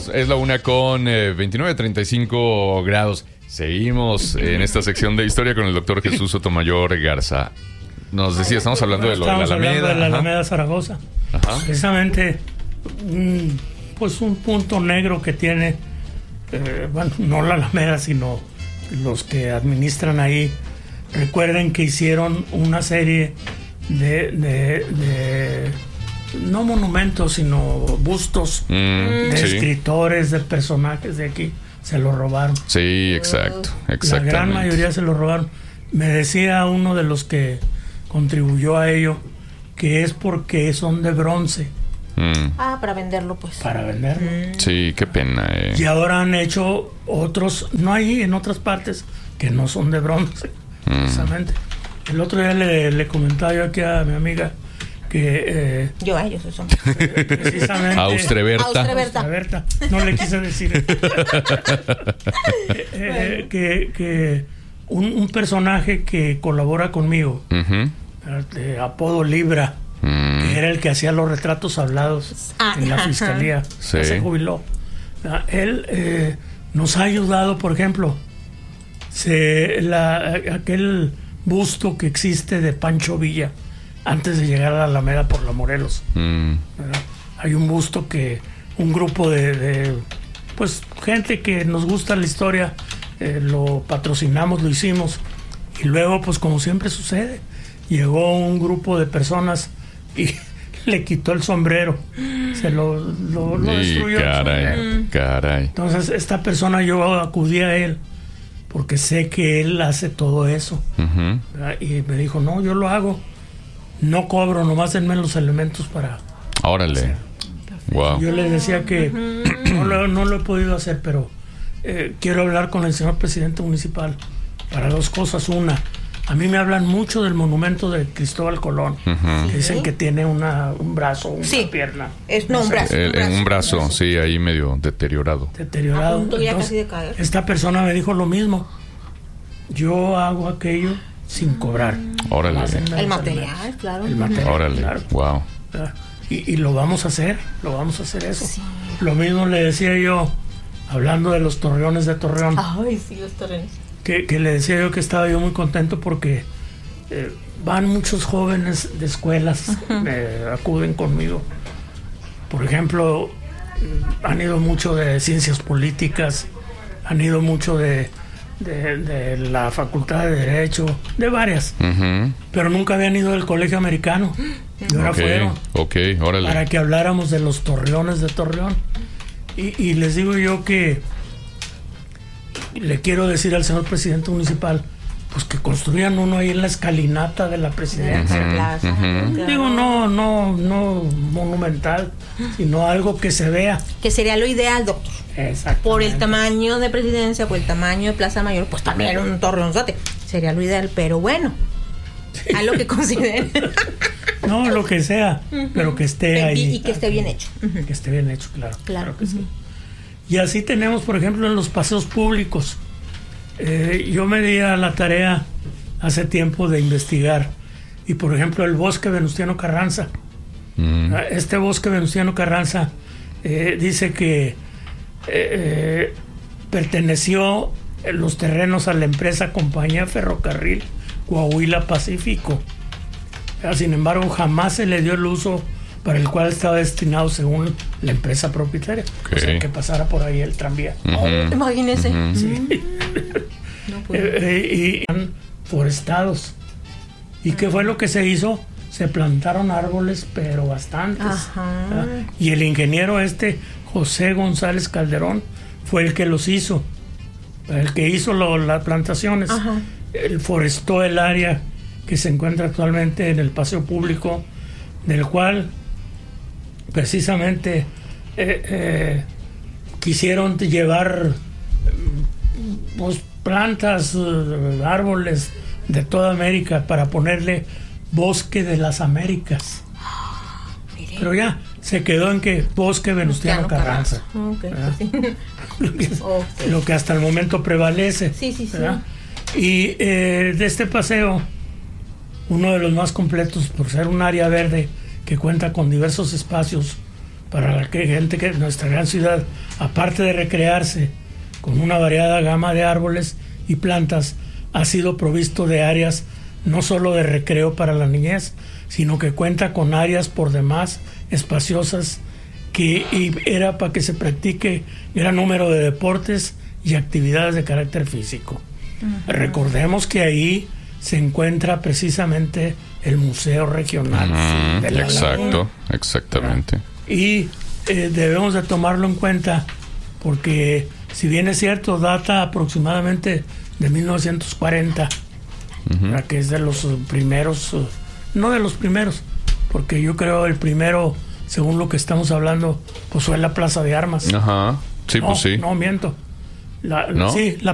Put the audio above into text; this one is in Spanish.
Regresamos, es la 1:29, 35 grados. Seguimos en esta sección de historia con el doctor Jesús Sotomayor Garza. Nos decía, estamos hablando de lo de la Alameda. Hablando de la Alameda Zaragoza. Ajá. Precisamente, pues un punto negro que tiene, bueno, no la Alameda, sino los que administran ahí. Recuerden que hicieron una serie de no monumentos, sino bustos de escritores, de personajes de aquí. Se lo robaron. Sí, exacto, exactamente. La gran mayoría se lo robaron. Me decía uno de los que contribuyó a ello que es porque son de bronce. Para venderlo, pues. Para venderlo. Sí, qué pena. Y ahora han hecho otros, no hay en otras partes, que no son de bronce, precisamente. El otro día le comentaba yo aquí a mi amiga que ellos son precisamente Austreberta. No le quise decir que un personaje que colabora conmigo, de apodo Libra, que era el que hacía los retratos hablados en la fiscalía, sí. Se jubiló. Él nos ha ayudado, por ejemplo, aquel busto que existe de Pancho Villa antes de llegar a la Alameda por la Morelos. Hay un busto que un grupo de pues gente que nos gusta la historia, lo patrocinamos, lo hicimos, y luego, pues como siempre sucede, llegó un grupo de personas y le quitó el sombrero, se lo destruyó. Caray. Entonces esta persona, yo acudí a él porque sé que él hace todo eso, y me dijo, no, yo lo hago, no cobro, nomás denme los elementos para... Órale. hacer. Wow. Yo le decía que no lo he podido hacer, pero quiero hablar con el señor presidente municipal para dos cosas. Una, a mí me hablan mucho del monumento de Cristóbal Colón, que dicen que tiene un brazo, una pierna. Un brazo, sí, ahí medio deteriorado. Deteriorado. Entonces, casi de caer. Esta persona me dijo lo mismo. Yo hago aquello sin cobrar. Órale. El material, claro. Órale, claro. Wow. Y lo vamos a hacer eso. Sí. Lo mismo le decía yo, hablando de los torreones de Torreón. Ay, sí, los torreones. Que le decía yo que estaba yo muy contento porque van muchos jóvenes de escuelas, acuden conmigo. Por ejemplo, han ido mucho de ciencias políticas, han ido mucho de la Facultad de Derecho, de varias, pero nunca habían ido del Colegio Americano. Y ahora fueron órale. Para que habláramos de los torreones de Torreón. Y les digo yo que le quiero decir al señor presidente municipal, pues que construyan uno ahí en la escalinata de la presidencia. Digo, no monumental, sino algo que se vea. Que sería lo ideal, doctor. Por el tamaño de presidencia, por el tamaño de Plaza Mayor, pues también un torreonzote. Sería lo ideal, pero bueno, a lo que consideren. No, lo que sea, pero que esté ahí. Y que esté bien hecho. Que esté bien hecho, claro que sí. Y así tenemos, por ejemplo, en los paseos públicos. Yo me di a la tarea hace tiempo de investigar. Y, por ejemplo, el bosque Venustiano Carranza. Este bosque Venustiano Carranza dice que perteneció los terrenos a la empresa Compañía Ferrocarril Coahuila Pacífico. Sin embargo, jamás se le dio el uso para el cual estaba destinado según la empresa propietaria. O sea, que pasara por ahí el tranvía. Imagínese. Sí. Y forestados. ¿Y qué fue lo que se hizo? Se plantaron árboles, pero bastantes. Y el ingeniero José González Calderón, fue el que los hizo. El que hizo las plantaciones. Él forestó el área que se encuentra actualmente en el paseo público, del cual precisamente quisieron llevar plantas, árboles de toda América para ponerle Bosque de las Américas. Pero ya se quedó en que Bosque Venustiano Carranza. Lo que hasta el momento prevalece. Sí. Y de este paseo, uno de los más completos por ser un área verde que cuenta con diversos espacios para la gente que nuestra gran ciudad, aparte de recrearse con una variada gama de árboles y plantas, ha sido provisto de áreas no solo de recreo para la niñez, sino que cuenta con áreas por demás espaciosas y era para que se practique gran número de deportes y actividades de carácter físico. Recordemos que ahí se encuentra precisamente el Museo Regional de la Laguna. Exactamente. Y debemos de tomarlo en cuenta porque, si bien es cierto, data aproximadamente de 1940, que es de los primeros, no de los primeros, porque yo creo el primero, según lo que estamos hablando, pues fue la Plaza de Armas. Sí, no, pues sí. No, miento. ¿No? Sí, la